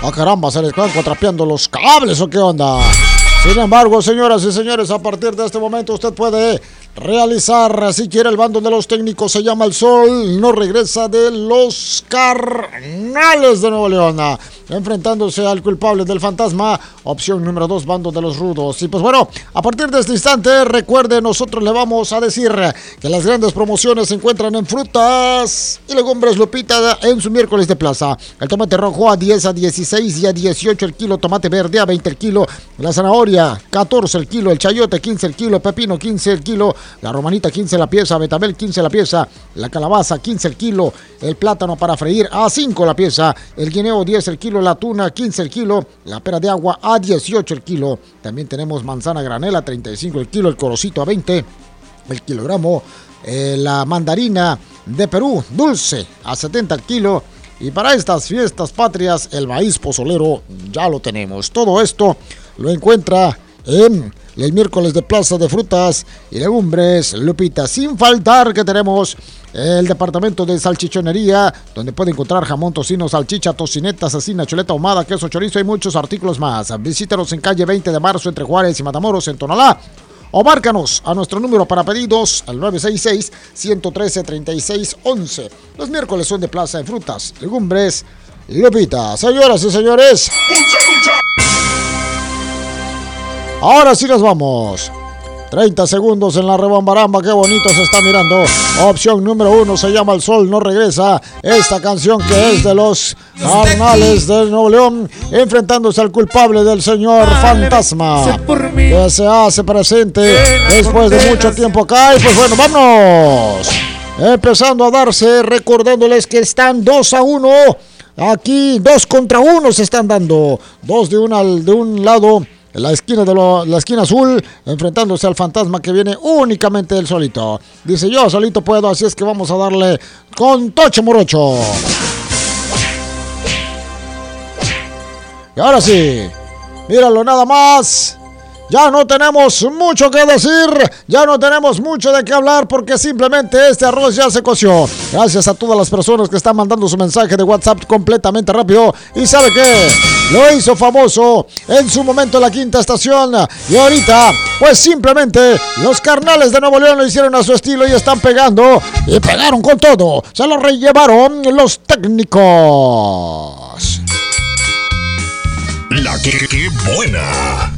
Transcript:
¡Ah, caramba! ¿Se les están contrapeando los cables o qué onda? Sin embargo, señoras y señores, a partir de este momento usted puede realizar, si quiere, el bando de los técnicos. Se llama El Sol, no regresa, de los Carnales de Nuevo León, enfrentándose al culpable del fantasma. Opción número 2, bando de los Rudos. Y pues bueno, a partir de este instante, recuerde, nosotros le vamos a decir que las grandes promociones se encuentran en frutas y legumbres Lupita en su miércoles de plaza. El tomate rojo a 10, a 16 y a 18 el kilo. Tomate verde a 20 el kilo. La zanahoria 14 el kilo. El chayote 15 el kilo. Pepino 15 el kilo. La romanita 15 la pieza. Betabel 15 la pieza. La calabaza 15 el kilo. El plátano para freír a 5 la pieza. El guineo 10 el kilo. La tuna 15 el kilo. La pera de agua a 18 el kilo. También tenemos manzana granela 35 el kilo. El corocito a 20 el kilogramo. La mandarina de Perú dulce a 70 el kilo. Y para estas fiestas patrias, el maíz pozolero ya lo tenemos. Todo esto lo encuentra en el miércoles de plaza de frutas y legumbres Lupita. Sin faltar que tenemos el departamento de salchichonería, donde puede encontrar jamón, tocino, salchicha, tocineta, cecina, chuleta ahumada, queso, chorizo y muchos artículos más. Visítanos en calle 20 de marzo entre Juárez y Matamoros, en Tonalá. O márcanos a nuestro número para pedidos al 966-113-3611. Los miércoles son de plaza de frutas, legumbres Lupita. Señoras y señores, ahora sí nos vamos. 30 segundos en la rebambaramba, qué bonito se está mirando. Opción número 1 se llama El Sol no regresa. Esta canción que es de los Carnales de Nuevo León, enfrentándose al culpable del señor fantasma, que se hace presente después de mucho tiempo acá. Y pues bueno, vámonos. Empezando a darse, recordándoles que están 2-1. Aquí 2 contra 1 se están dando. 2 de un lado. La esquina la esquina azul, enfrentándose al fantasma que viene únicamente él solito. Dice: yo solito puedo, así es que vamos a darle con Tocho Morocho. Y ahora sí, míralo nada más. Ya no tenemos mucho que decir, ya no tenemos mucho de qué hablar, porque simplemente este arroz ya se coció. Gracias a todas las personas que están mandando su mensaje de WhatsApp completamente rápido. Y ¿sabe qué? Lo hizo famoso en su momento la quinta estación. Y ahorita, pues simplemente los Carnales de Nuevo León lo hicieron a su estilo y están pegando. Y pegaron con todo. Se lo rellevaron los técnicos. La que buena.